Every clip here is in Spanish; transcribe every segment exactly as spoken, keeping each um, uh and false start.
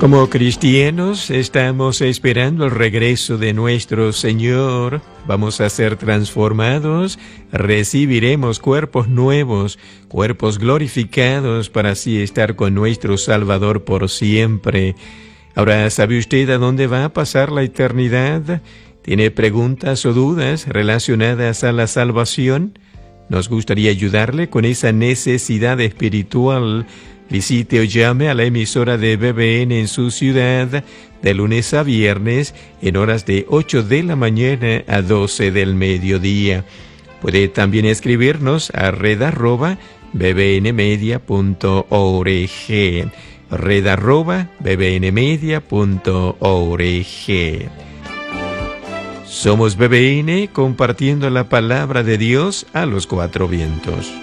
Como cristianos estamos esperando el regreso de nuestro Señor. Vamos a ser transformados, recibiremos cuerpos nuevos, cuerpos glorificados para así estar con nuestro Salvador por siempre. Ahora, ¿sabe usted a dónde va a pasar la eternidad? ¿Tiene preguntas o dudas relacionadas a la salvación? Nos gustaría ayudarle con esa necesidad espiritual. Visite o llame a la emisora de B B N en su ciudad de lunes a viernes en horas de ocho de la mañana a doce del mediodía. Puede también escribirnos a red arroba bbnmedia punto org, red arroba bbnmedia punto org. Somos B B N compartiendo la palabra de Dios a los cuatro vientos.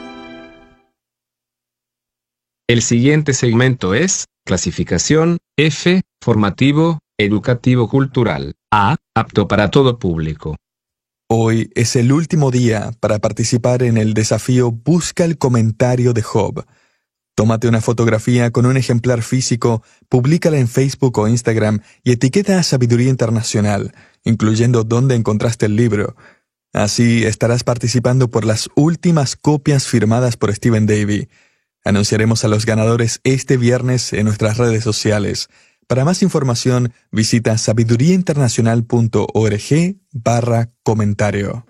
El siguiente segmento es clasificación F, formativo, educativo cultural. A, apto para todo público. Hoy es el último día para participar en el desafío Busca el comentario de Job. Tómate una fotografía con un ejemplar físico, públicala en Facebook o Instagram y etiqueta a Sabiduría Internacional, incluyendo dónde encontraste el libro. Así estarás participando por las últimas copias firmadas por Stephen Davey. Anunciaremos a los ganadores este viernes en nuestras redes sociales. Para más información, visita sabiduriainternacional.org barra comentario.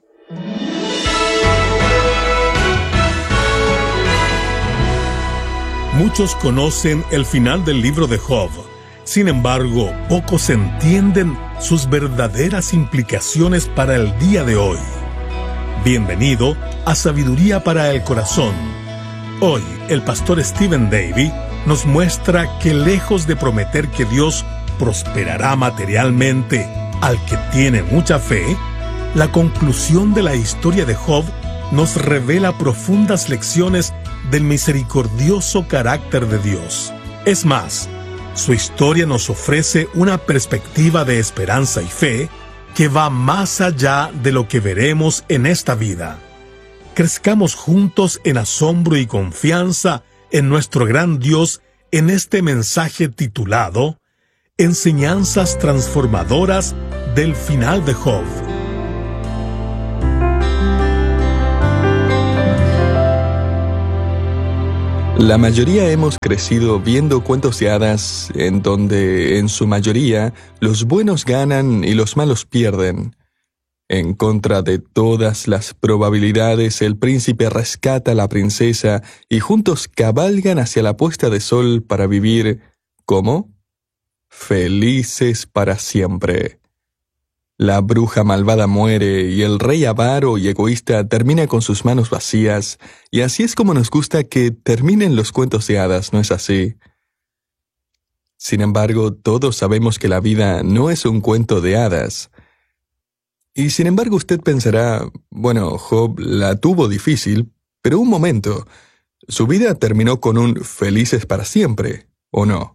Muchos conocen el final del libro de Job. Sin embargo, pocos entienden sus verdaderas implicaciones para el día de hoy. Bienvenido a Sabiduría para el Corazón. Hoy, el pastor Stephen Davey nos muestra que lejos de prometer que Dios prosperará materialmente al que tiene mucha fe, la conclusión de la historia de Job nos revela profundas lecciones del misericordioso carácter de Dios. Es más, su historia nos ofrece una perspectiva de esperanza y fe que va más allá de lo que veremos en esta vida. Crezcamos juntos en asombro y confianza en nuestro gran Dios en este mensaje titulado Enseñanzas transformadoras del final de Job. La mayoría hemos crecido viendo cuentos de hadas en donde, en su mayoría, los buenos ganan y los malos pierden. En contra de todas las probabilidades, el príncipe rescata a la princesa y juntos cabalgan hacia la puesta de sol para vivir, ¿cómo? Felices para siempre. La bruja malvada muere y el rey avaro y egoísta termina con sus manos vacías, y así es como nos gusta que terminen los cuentos de hadas, ¿no es así? Sin embargo, todos sabemos que la vida no es un cuento de hadas. Y sin embargo usted pensará, bueno, Job la tuvo difícil, pero un momento, su vida terminó con un felices para siempre, ¿o no?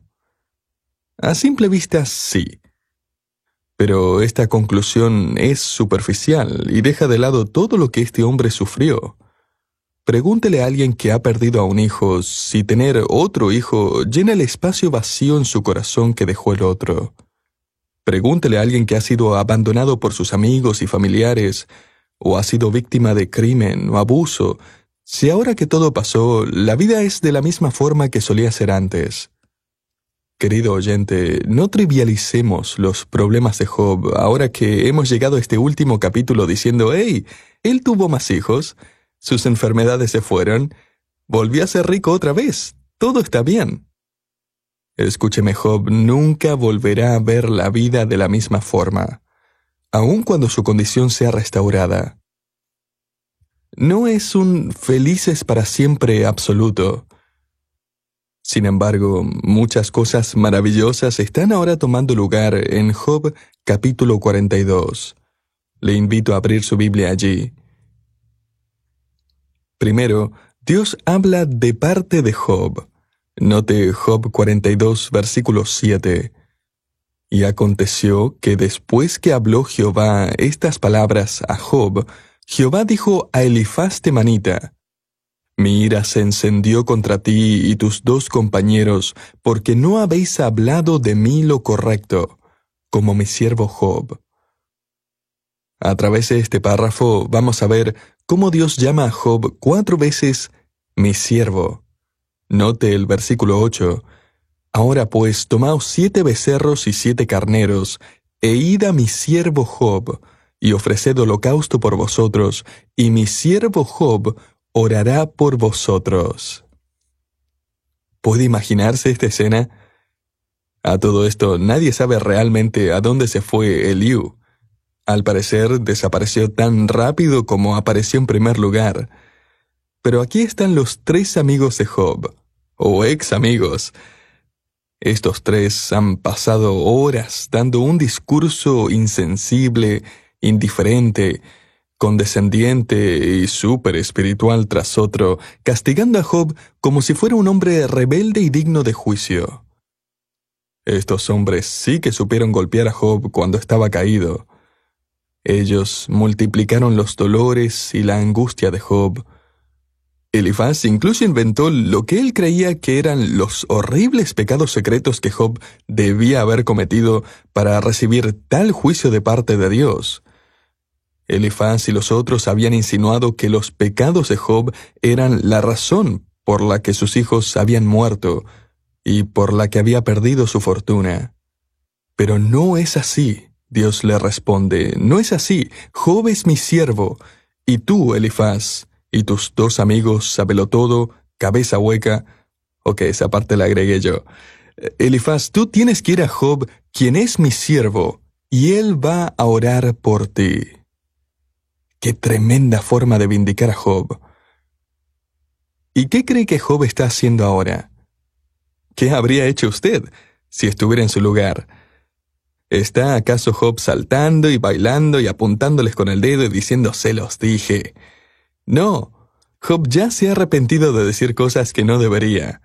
A simple vista, sí. Pero esta conclusión es superficial y deja de lado todo lo que este hombre sufrió. Pregúntele a alguien que ha perdido a un hijo si tener otro hijo llena el espacio vacío en su corazón que dejó el otro. Pregúntele a alguien que ha sido abandonado por sus amigos y familiares, o ha sido víctima de crimen o abuso, si ahora que todo pasó, la vida es de la misma forma que solía ser antes. Querido oyente, no trivialicemos los problemas de Job ahora que hemos llegado a este último capítulo diciendo, «Hey, él tuvo más hijos, sus enfermedades se fueron, volvió a ser rico otra vez, todo está bien». Escúcheme, Job nunca volverá a ver la vida de la misma forma, aun cuando su condición sea restaurada. No es un felices para siempre absoluto. Sin embargo, muchas cosas maravillosas están ahora tomando lugar en Job capítulo cuarenta y dos. Le invito a abrir su Biblia allí. Primero, Dios habla de parte de Job. Note Job cuarenta y dos, versículo siete. Y aconteció que después que habló Jehová estas palabras a Job, Jehová dijo a Elifaz temanita, Mi ira se encendió contra ti y tus dos compañeros, porque no habéis hablado de mí lo correcto, como mi siervo Job. A través de este párrafo vamos a ver cómo Dios llama a Job cuatro veces mi siervo. Note el versículo ocho. Ahora pues, tomaos siete becerros y siete carneros, e id a mi siervo Job, y ofreced holocausto por vosotros, y mi siervo Job orará por vosotros. ¿Puede imaginarse esta escena? A todo esto, nadie sabe realmente a dónde se fue Eliú. Al parecer, desapareció tan rápido como apareció en primer lugar. Pero aquí están los tres amigos de Job, o ex amigos. Estos tres han pasado horas dando un discurso insensible, indiferente, condescendiente y súper espiritual tras otro, castigando a Job como si fuera un hombre rebelde y digno de juicio. Estos hombres sí que supieron golpear a Job cuando estaba caído. Ellos multiplicaron los dolores y la angustia de Job. Elifaz incluso inventó lo que él creía que eran los horribles pecados secretos que Job debía haber cometido para recibir tal juicio de parte de Dios. Elifaz y los otros habían insinuado que los pecados de Job eran la razón por la que sus hijos habían muerto y por la que había perdido su fortuna. Pero no es así. Dios le responde, no es así, Job es mi siervo, y tú, Elifaz, y tus dos amigos, Sabelotodo, cabeza hueca, ok, esa parte la agregué yo. Elifaz, tú tienes que ir a Job, quien es mi siervo, y él va a orar por ti. ¡Qué tremenda forma de vindicar a Job! ¿Y qué cree que Job está haciendo ahora? ¿Qué habría hecho usted si estuviera en su lugar? ¿Está acaso Job saltando y bailando y apuntándoles con el dedo y diciendo se los dije? No, Job ya se ha arrepentido de decir cosas que no debería.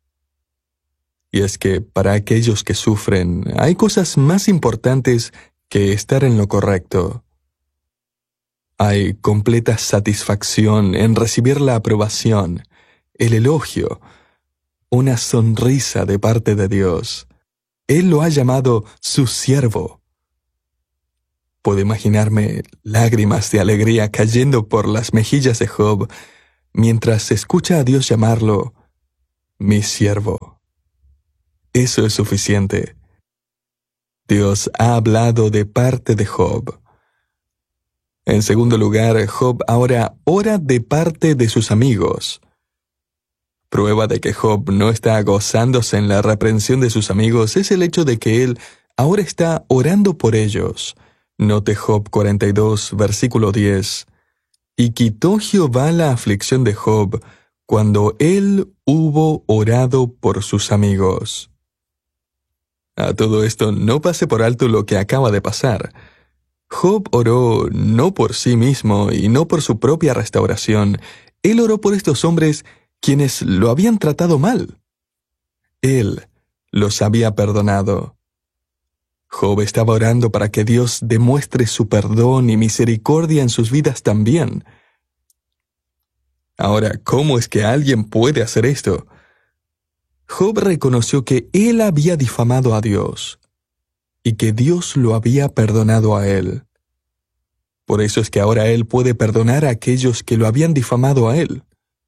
Y es que para aquellos que sufren hay cosas más importantes que estar en lo correcto. Hay completa satisfacción en recibir la aprobación, el elogio, una sonrisa de parte de Dios. Él lo ha llamado su siervo. Puedo imaginarme lágrimas de alegría cayendo por las mejillas de Job mientras escucha a Dios llamarlo mi siervo. Eso es suficiente. Dios ha hablado de parte de Job. En segundo lugar, Job ahora ora de parte de sus amigos. Prueba de que Job no está gozándose en la reprensión de sus amigos es el hecho de que él ahora está orando por ellos. Note Job cuarenta y dos, versículo diez. Y quitó Jehová la aflicción de Job cuando él hubo orado por sus amigos. A todo esto, no pase por alto lo que acaba de pasar. Job oró no por sí mismo y no por su propia restauración. Él oró por estos hombres quienes lo habían tratado mal. Él los había perdonado. Job estaba orando para que Dios demuestre su perdón y misericordia en sus vidas también. Ahora, ¿cómo es que alguien puede hacer esto? Job reconoció que él había difamado a Dios y que Dios lo había perdonado a él. Por eso es que ahora él puede perdonar a aquellos que lo habían difamado a él.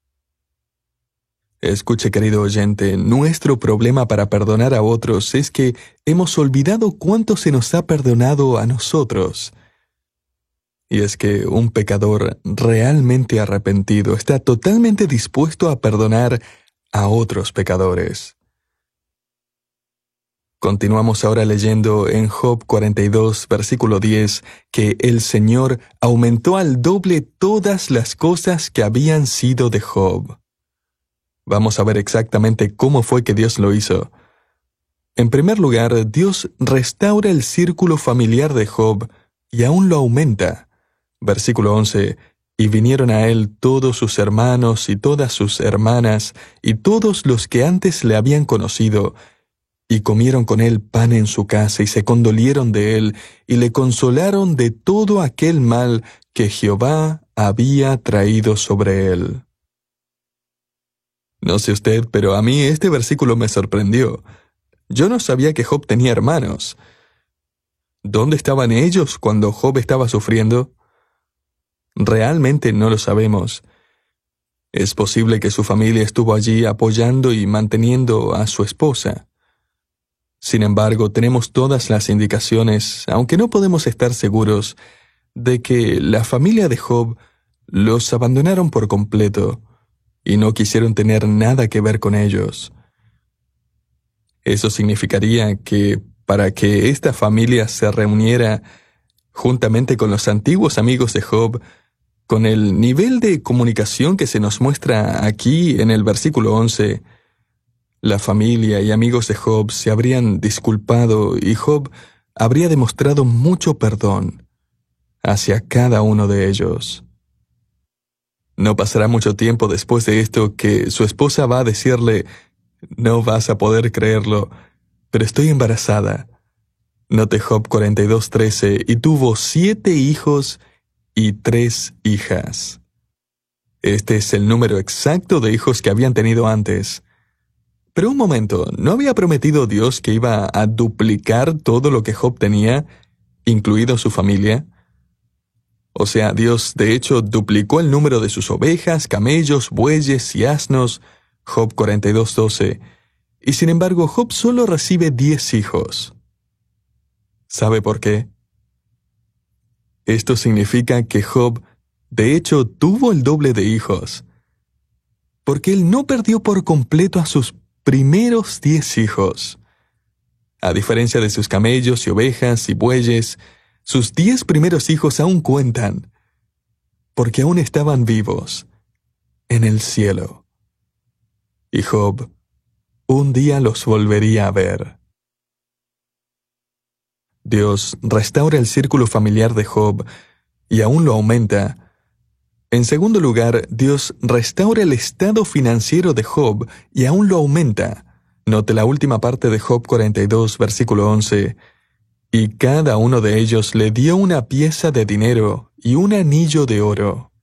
Escuche, querido oyente, nuestro problema para perdonar a otros es que hemos olvidado cuánto se nos ha perdonado a nosotros. Y es que un pecador realmente arrepentido está totalmente dispuesto a perdonar a otros pecadores. Continuamos ahora leyendo en Job cuarenta y dos, versículo diez, que el Señor aumentó al doble todas las cosas que habían sido de Job. Vamos a ver exactamente cómo fue que Dios lo hizo. En primer lugar, Dios restaura el círculo familiar de Job y aún lo aumenta. Versículo once, y vinieron a él todos sus hermanos y todas sus hermanas y todos los que antes le habían conocido, y comieron con él pan en su casa y se condolieron de él y le consolaron de todo aquel mal que Jehová había traído sobre él. No sé usted, pero a mí este versículo me sorprendió. Yo no sabía que Job tenía hermanos. ¿Dónde estaban ellos cuando Job estaba sufriendo? Realmente no lo sabemos. Es posible que su familia estuvo allí apoyando y manteniendo a su esposa. Sin embargo, tenemos todas las indicaciones, aunque no podemos estar seguros, de que la familia de Job los abandonaron por completo y no quisieron tener nada que ver con ellos. Eso significaría que para que esta familia se reuniera juntamente con los antiguos amigos de Job, con el nivel de comunicación que se nos muestra aquí en el versículo once, la familia y amigos de Job se habrían disculpado y Job habría demostrado mucho perdón hacia cada uno de ellos. No pasará mucho tiempo después de esto que su esposa va a decirle: «No vas a poder creerlo, pero estoy embarazada». Note Job cuarenta y dos, trece, y tuvo siete hijos y tres hijas. Este es el número exacto de hijos que habían tenido antes. Pero un momento, ¿no había prometido Dios que iba a duplicar todo lo que Job tenía, incluido su familia? O sea, Dios de hecho duplicó el número de sus ovejas, camellos, bueyes y asnos, Job cuarenta y dos, doce, y sin embargo Job solo recibe diez hijos. ¿Sabe por qué? Esto significa que Job, de hecho, tuvo el doble de hijos, porque él no perdió por completo a sus primeros diez hijos. A diferencia de sus camellos y ovejas y bueyes, sus diez primeros hijos aún cuentan, porque aún estaban vivos en el cielo. Y Job un día los volvería a ver. Dios restaura el círculo familiar de Job y aún lo aumenta. En segundo lugar, Dios restaura el estado financiero de Job y aún lo aumenta. Note la última parte de Job cuarenta y dos, versículo once. Y cada uno de ellos le dio una pieza de dinero y un anillo de oro.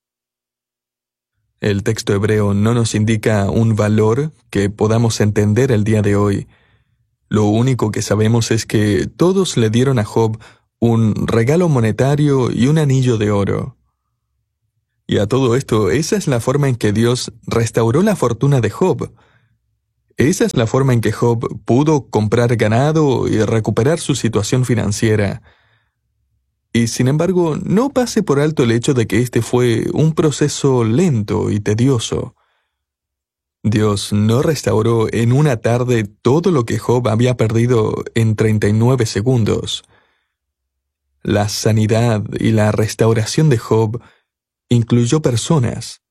El texto hebreo no nos indica un valor que podamos entender el día de hoy. Lo único que sabemos es que todos le dieron a Job un regalo monetario y un anillo de oro. Y a todo esto, esa es la forma en que Dios restauró la fortuna de Job. Esa es la forma en que Job pudo comprar ganado y recuperar su situación financiera. Y sin embargo, no pase por alto el hecho de que este fue un proceso lento y tedioso. Dios no restauró en una tarde todo lo que Job había perdido en treinta y nueve segundos. La sanidad y la restauración de Job incluyó personas.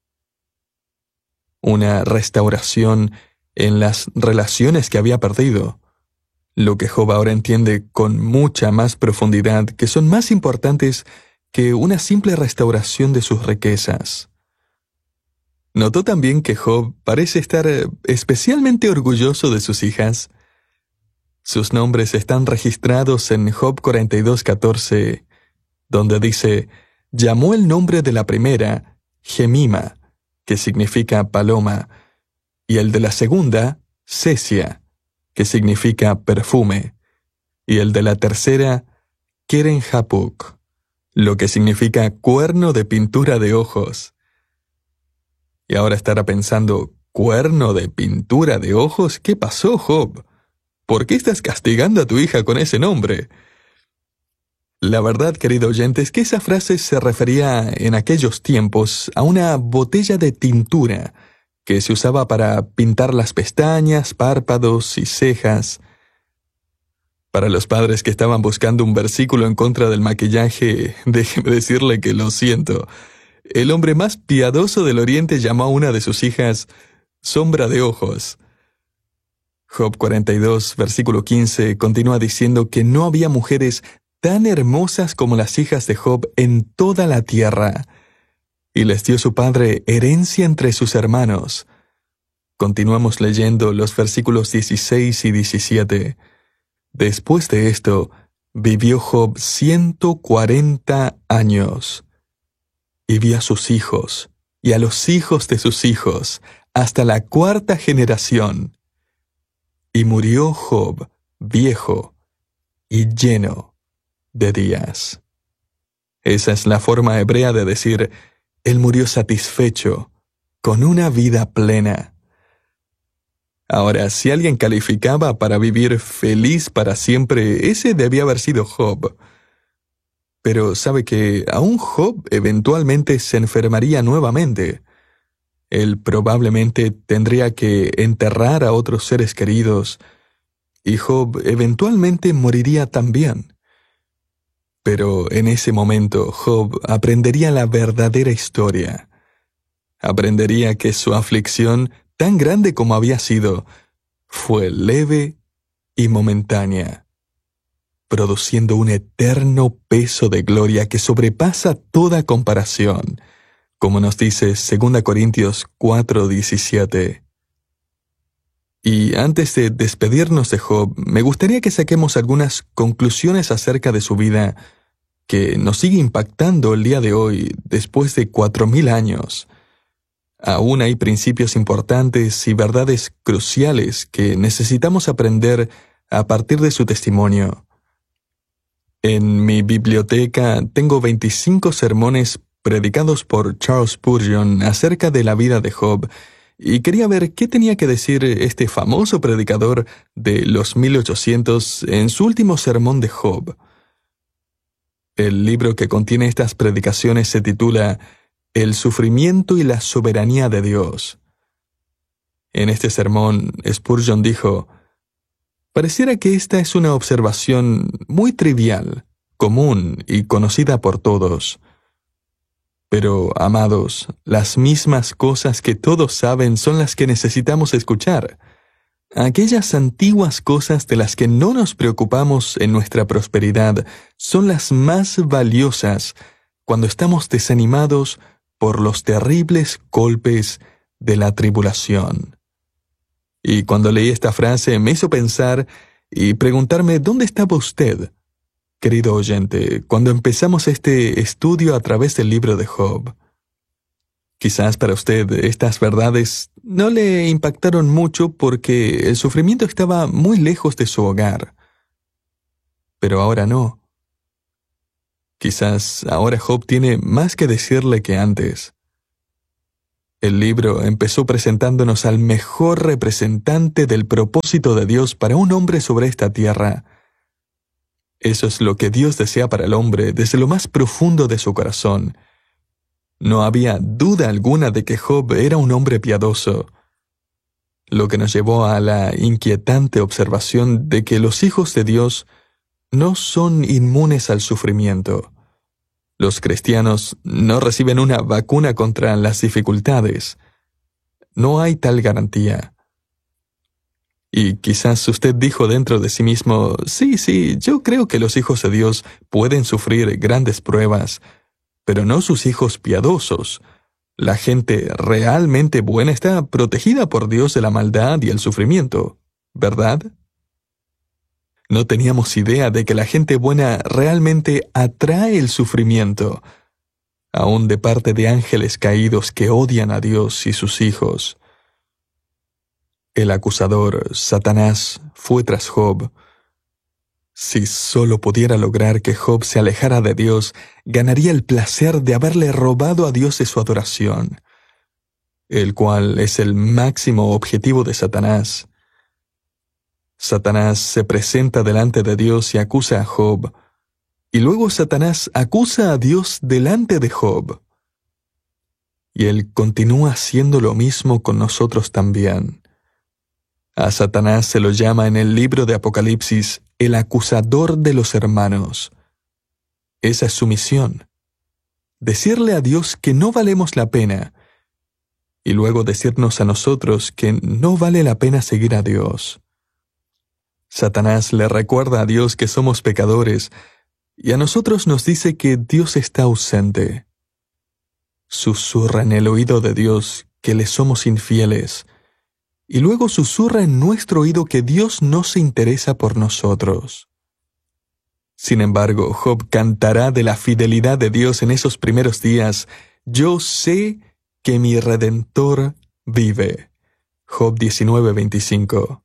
Una restauración en las relaciones que había perdido, lo que Job ahora entiende con mucha más profundidad que son más importantes que una simple restauración de sus riquezas. ¿Notó también que Job parece estar especialmente orgulloso de sus hijas? Sus nombres están registrados en Job cuarenta y dos, catorce, donde dice: «Llamó el nombre de la primera Jemima», que significa paloma, y el de la segunda Cesia, que significa perfume, y el de la tercera Keren-Hapuk, lo que significa cuerno de pintura de ojos. Y ahora estará pensando: ¿cuerno de pintura de ojos? ¿Qué pasó, Job? ¿Por qué estás castigando a tu hija con ese nombre? La verdad, querido oyente, es que esa frase se refería en aquellos tiempos a una botella de tintura que se usaba para pintar las pestañas, párpados y cejas. Para los padres que estaban buscando un versículo en contra del maquillaje, déjeme decirle que lo siento. El hombre más piadoso del Oriente llamó a una de sus hijas sombra de ojos. Job cuarenta y dos, versículo quince, continúa diciendo que no había mujeres tan hermosas como las hijas de Job en toda la tierra, y les dio su padre herencia entre sus hermanos. Continuamos leyendo los versículos dieciséis y diecisiete. Después de esto, vivió Job ciento cuarenta años. Y vio a sus hijos, y a los hijos de sus hijos, hasta la cuarta generación. Y murió Job viejo y lleno de días. Esa es la forma hebrea de decir, él murió satisfecho, con una vida plena. Ahora, si alguien calificaba para vivir feliz para siempre, ese debía haber sido Job. Pero sabe que aún Job eventualmente se enfermaría nuevamente. Él probablemente tendría que enterrar a otros seres queridos, y Job eventualmente moriría también. Pero en ese momento Job aprendería la verdadera historia. Aprendería que su aflicción, tan grande como había sido, fue leve y momentánea, produciendo un eterno peso de gloria que sobrepasa toda comparación, como nos dice segunda Corintios cuatro diecisiete. Y antes de despedirnos de Job, me gustaría que saquemos algunas conclusiones acerca de su vida que nos sigue impactando el día de hoy, después de cuatro mil años. Aún hay principios importantes y verdades cruciales que necesitamos aprender a partir de su testimonio. En mi biblioteca tengo veinticinco sermones predicados por Charles Spurgeon acerca de la vida de Job, y quería ver qué tenía que decir este famoso predicador de los mil ochocientos en su último sermón de Job. El libro que contiene estas predicaciones se titula El sufrimiento y la soberanía de Dios. En este sermón, Spurgeon dijo, pareciera que esta es una observación muy trivial, común y conocida por todos. Pero, amados, las mismas cosas que todos saben son las que necesitamos escuchar. Aquellas antiguas cosas de las que no nos preocupamos en nuestra prosperidad son las más valiosas cuando estamos desanimados por los terribles golpes de la tribulación. Y cuando leí esta frase me hizo pensar y preguntarme ¿dónde estaba usted, querido oyente, cuando empezamos este estudio a través del libro de Job? Quizás para usted estas verdades no le impactaron mucho porque el sufrimiento estaba muy lejos de su hogar. Pero ahora no. Quizás ahora Job tiene más que decirle que antes. El libro empezó presentándonos al mejor representante del propósito de Dios para un hombre sobre esta tierra. Eso es lo que Dios desea para el hombre desde lo más profundo de su corazón. No había duda alguna de que Job era un hombre piadoso, lo que nos llevó a la inquietante observación de que los hijos de Dios no son inmunes al sufrimiento. Los cristianos no reciben una vacuna contra las dificultades. No hay tal garantía. Y quizás usted dijo dentro de sí mismo, sí, sí, yo creo que los hijos de Dios pueden sufrir grandes pruebas, pero no sus hijos piadosos. La gente realmente buena está protegida por Dios de la maldad y el sufrimiento, ¿verdad? No teníamos idea de que la gente buena realmente atrae el sufrimiento, aún de parte de ángeles caídos que odian a Dios y sus hijos. El acusador, Satanás, fue tras Job. Si solo pudiera lograr que Job se alejara de Dios, ganaría el placer de haberle robado a Dios de su adoración, el cual es el máximo objetivo de Satanás. Satanás se presenta delante de Dios y acusa a Job, y luego Satanás acusa a Dios delante de Job. Y él continúa haciendo lo mismo con nosotros también. A Satanás se lo llama en el libro de Apocalipsis el acusador de los hermanos. Esa es su misión. Decirle a Dios que no valemos la pena, y luego decirnos a nosotros que no vale la pena seguir a Dios. Satanás le recuerda a Dios que somos pecadores, y a nosotros nos dice que Dios está ausente. Susurra en el oído de Dios que le somos infieles, y luego susurra en nuestro oído que Dios no se interesa por nosotros. Sin embargo, Job cantará de la fidelidad de Dios en esos primeros días. Yo sé que mi Redentor vive. Job diecinueve veinticinco.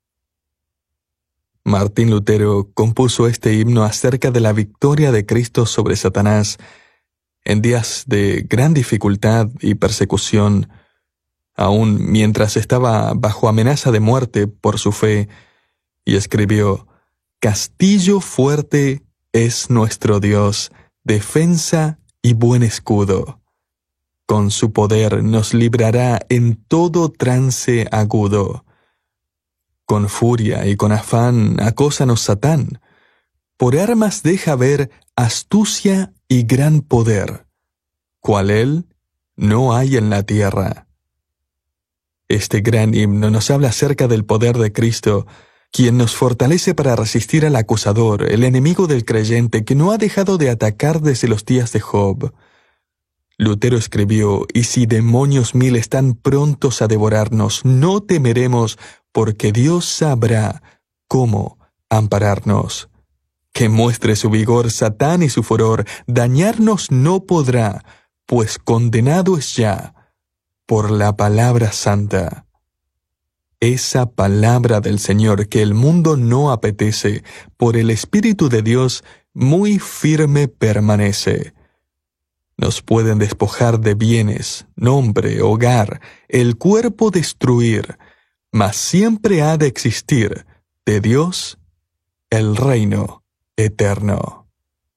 Martín Lutero compuso este himno acerca de la victoria de Cristo sobre Satanás en días de gran dificultad y persecución, aun mientras estaba bajo amenaza de muerte por su fe, y escribió: «Castillo fuerte es nuestro Dios, defensa y buen escudo. Con su poder nos librará en todo trance agudo. Con furia y con afán acósanos Satán. Por armas deja ver astucia y gran poder. Cual él no hay en la tierra». Este gran himno nos habla acerca del poder de Cristo, quien nos fortalece para resistir al acusador, el enemigo del creyente que no ha dejado de atacar desde los días de Job. Lutero escribió: «Y si demonios mil están prontos a devorarnos, no temeremos, porque Dios sabrá cómo ampararnos. Que muestre su vigor Satán y su furor, dañarnos no podrá, pues condenado es ya por la palabra santa». Esa palabra del Señor que el mundo no apetece, por el Espíritu de Dios muy firme permanece. Nos pueden despojar de bienes, nombre, hogar, el cuerpo destruir, mas siempre ha de existir de Dios el reino eterno.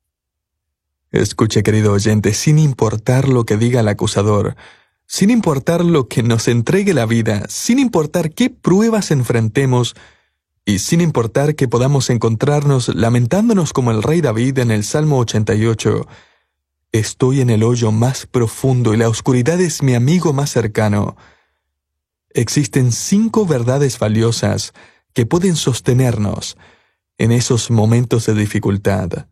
Escuche, querido oyente, sin importar lo que diga el acusador, sin importar lo que nos entregue la vida, sin importar qué pruebas enfrentemos, y sin importar que podamos encontrarnos lamentándonos como el rey David en el Salmo ochenta y ocho, estoy en el hoyo más profundo y la oscuridad es mi amigo más cercano. Existen cinco verdades valiosas que pueden sostenernos en esos momentos de dificultad.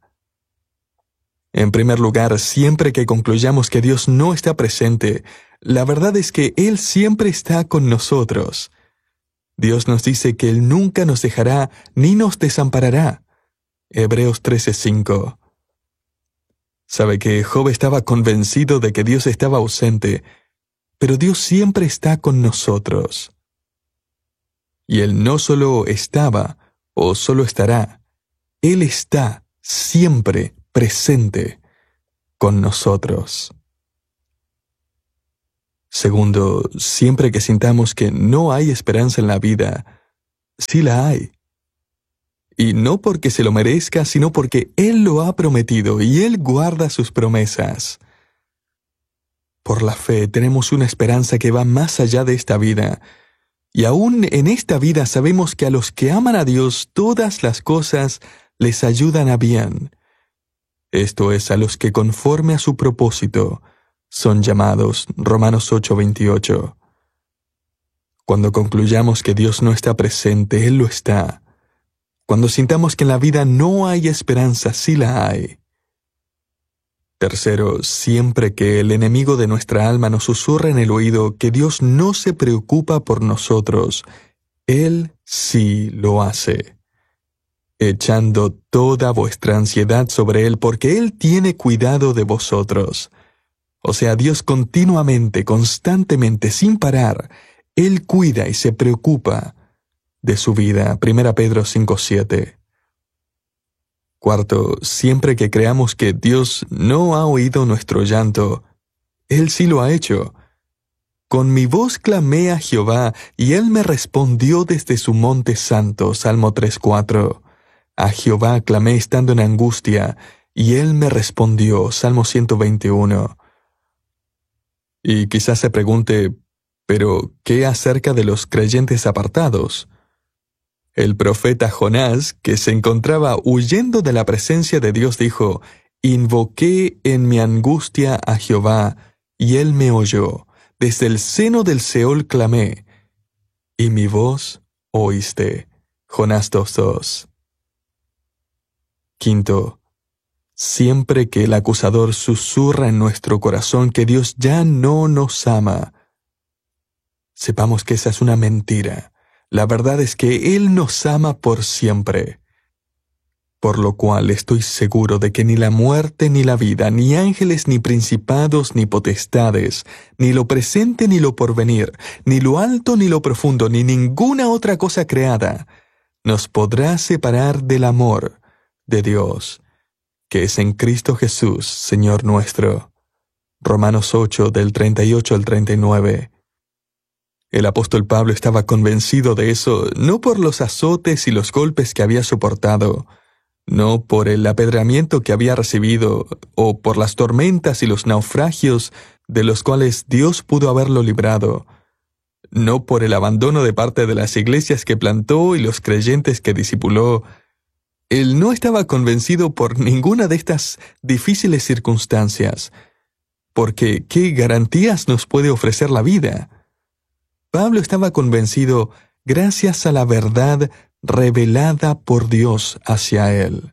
En primer lugar, siempre que concluyamos que Dios no está presente, la verdad es que Él siempre está con nosotros. Dios nos dice que Él nunca nos dejará ni nos desamparará. Hebreos trece cinco. Sabe que Job estaba convencido de que Dios estaba ausente, pero Dios siempre está con nosotros. Y Él no solo estaba o solo estará, Él está siempre presente con nosotros. Segundo, siempre que sintamos que no hay esperanza en la vida, sí la hay. Y no porque se lo merezca, sino porque Él lo ha prometido y Él guarda sus promesas. Por la fe tenemos una esperanza que va más allá de esta vida. Y aún en esta vida sabemos que a los que aman a Dios todas las cosas les ayudan a bien. Esto es, a los que conforme a su propósito son llamados. Romanos ocho veintiocho. Cuando concluyamos que Dios no está presente, Él lo está. Cuando sintamos que en la vida no hay esperanza, sí la hay. Tercero, siempre que el enemigo de nuestra alma nos susurra en el oído que Dios no se preocupa por nosotros, Él sí lo hace. Echando toda vuestra ansiedad sobre Él, porque Él tiene cuidado de vosotros. O sea, Dios continuamente, constantemente, sin parar, Él cuida y se preocupa de su vida. Primera Pedro cinco siete. Cuarto, siempre que creamos que Dios no ha oído nuestro llanto, Él sí lo ha hecho. Con mi voz clamé a Jehová, y Él me respondió desde su monte santo. Salmo tres cuatro. A Jehová clamé estando en angustia, y Él me respondió. Salmo ciento veintiuno. Y quizás se pregunte, ¿pero qué acerca de los creyentes apartados? El profeta Jonás, que se encontraba huyendo de la presencia de Dios, dijo: «Invoqué en mi angustia a Jehová, y Él me oyó. Desde el seno del Seol clamé, y mi voz oíste». Jonás dos dos. Quinto, siempre que el acusador susurra en nuestro corazón que Dios ya no nos ama, sepamos que esa es una mentira. La verdad es que Él nos ama por siempre. Por lo cual estoy seguro de que ni la muerte ni la vida, ni ángeles ni principados ni potestades, ni lo presente ni lo porvenir, ni lo alto ni lo profundo, ni ninguna otra cosa creada, nos podrá separar del amor de Dios, que es en Cristo Jesús, Señor nuestro. Romanos ocho, del treinta y ocho al treinta y nueve. El apóstol Pablo estaba convencido de eso, no por los azotes y los golpes que había soportado, no por el apedramiento que había recibido, o por las tormentas y los naufragios de los cuales Dios pudo haberlo librado, no por el abandono de parte de las iglesias que plantó y los creyentes que discipuló. Él no estaba convencido por ninguna de estas difíciles circunstancias, porque ¿qué garantías nos puede ofrecer la vida? Pablo estaba convencido gracias a la verdad revelada por Dios hacia él.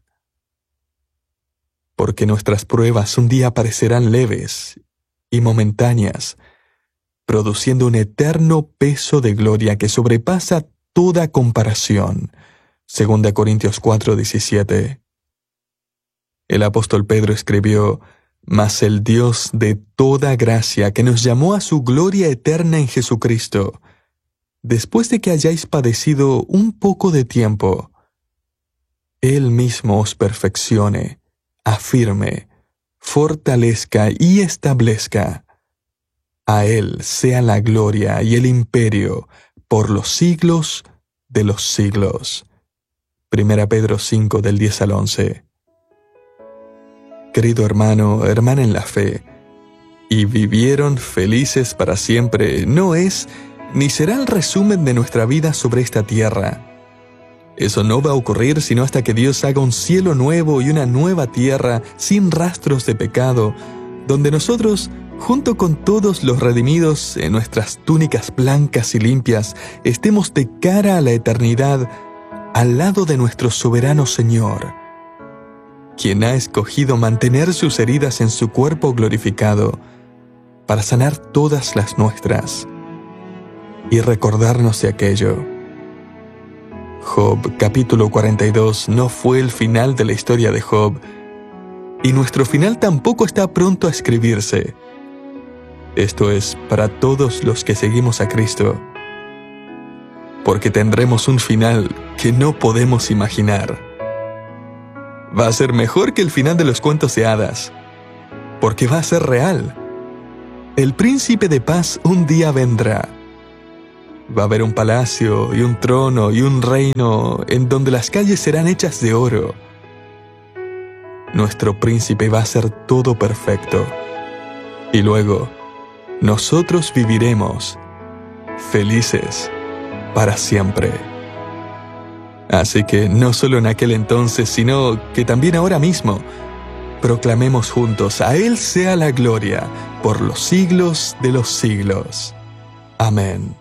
Porque nuestras pruebas un día parecerán leves y momentáneas, produciendo un eterno peso de gloria que sobrepasa toda comparación. Segunda Corintios cuatro, diecisiete. El apóstol Pedro escribió: Mas el Dios de toda gracia, que nos llamó a su gloria eterna en Jesucristo, después de que hayáis padecido un poco de tiempo, Él mismo os perfeccione, afirme, fortalezca y establezca. A Él sea la gloria y el imperio por los siglos de los siglos. Primera Pedro cinco, del diez al once. Querido hermano, hermana en la fe, y vivieron felices para siempre, no es ni será el resumen de nuestra vida sobre esta tierra. Eso no va a ocurrir sino hasta que Dios haga un cielo nuevo y una nueva tierra sin rastros de pecado, donde nosotros, junto con todos los redimidos en nuestras túnicas blancas y limpias, estemos de cara a la eternidad al lado de nuestro soberano Señor, quien ha escogido mantener sus heridas en su cuerpo glorificado para sanar todas las nuestras y recordarnos de aquello. Job capítulo cuarenta y dos no fue el final de la historia de Job, y nuestro final tampoco está pronto a escribirse. Esto es para todos los que seguimos a Cristo, porque tendremos un final que no podemos imaginar. Va a ser mejor que el final de los cuentos de hadas, porque va a ser real. El príncipe de paz un día vendrá. Va a haber un palacio y un trono y un reino en donde las calles serán hechas de oro. Nuestro príncipe va a ser todo perfecto. Y luego, nosotros viviremos felices para siempre. Así que no solo en aquel entonces, sino que también ahora mismo, proclamemos juntos: a Él sea la gloria por los siglos de los siglos. Amén.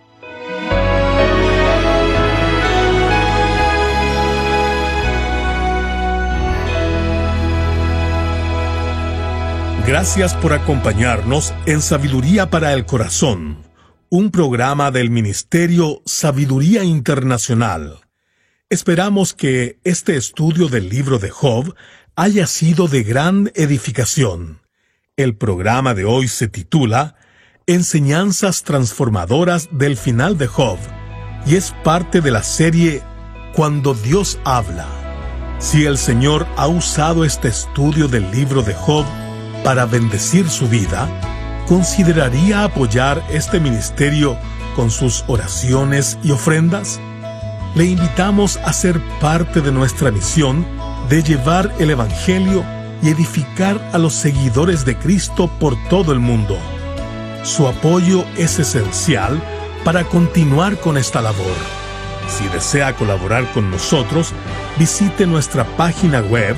Gracias por acompañarnos en Sabiduría para el Corazón, un programa del Ministerio Sabiduría Internacional. Esperamos que este estudio del libro de Job haya sido de gran edificación. El programa de hoy se titula Enseñanzas transformadoras del final de Job y es parte de la serie Cuando Dios habla. Si el Señor ha usado este estudio del libro de Job para bendecir su vida, ¿consideraría apoyar este ministerio con sus oraciones y ofrendas? Le invitamos a ser parte de nuestra misión de llevar el Evangelio y edificar a los seguidores de Cristo por todo el mundo. Su apoyo es esencial para continuar con esta labor. Si desea colaborar con nosotros, visite nuestra página web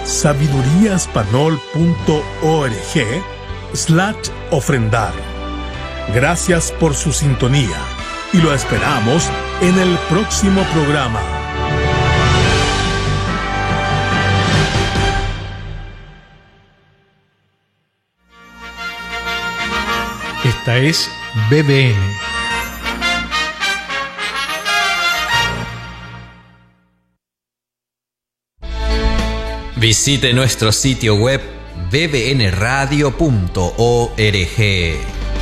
sabiduriaespanol.org slash ofrendar. Gracias por su sintonía y lo esperamos en el próximo programa. Esta es B B N, Visite nuestro sitio web b b n radio punto org.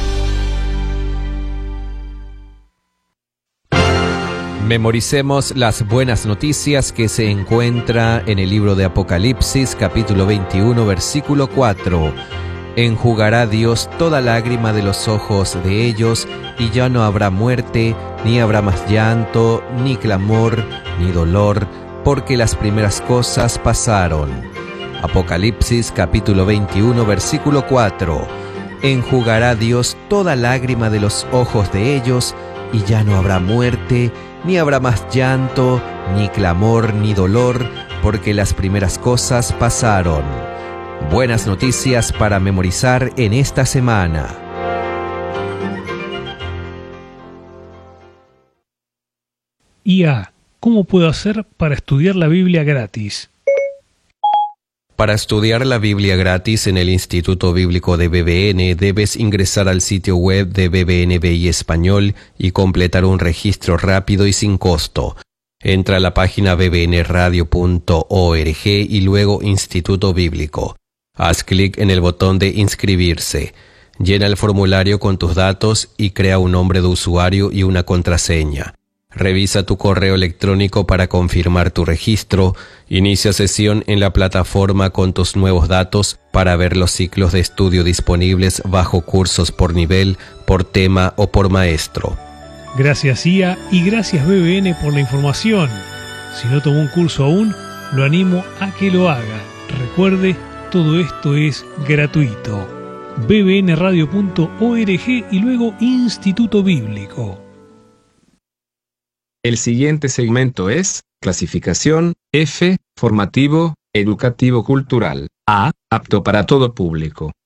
Memoricemos las buenas noticias que se encuentra en el libro de Apocalipsis, capítulo veintiuno, versículo cuatro. Enjugará Dios toda lágrima de los ojos de ellos, y ya no habrá muerte, ni habrá más llanto, ni clamor, ni dolor, porque las primeras cosas pasaron. Apocalipsis, capítulo veintiuno, versículo cuatro. Enjugará Dios toda lágrima de los ojos de ellos, y ya no habrá muerte, ni habrá más llanto, ni clamor, ni dolor, porque las primeras cosas pasaron. Buenas noticias para memorizar en esta semana. I A. ¿Cómo puedo hacer para estudiar la Biblia gratis? Para estudiar la Biblia gratis en el Instituto Bíblico de B B N, debes ingresar al sitio web de B B N B I Español y completar un registro rápido y sin costo. Entra a la página b b n radio punto org y luego Instituto Bíblico. Haz clic en el botón de inscribirse. Llena el formulario con tus datos y crea un nombre de usuario y una contraseña. Revisa tu correo electrónico para confirmar tu registro. Inicia sesión en la plataforma con tus nuevos datos para ver los ciclos de estudio disponibles bajo cursos por nivel, por tema o por maestro. Gracias I A y gracias B B N por la información. Si no tomó un curso aún, lo animo a que lo haga. Recuerde, todo esto es gratuito. b b n radio punto org y luego Instituto Bíblico. El siguiente segmento es clasificación F, formativo, educativo cultural. A, apto para todo público.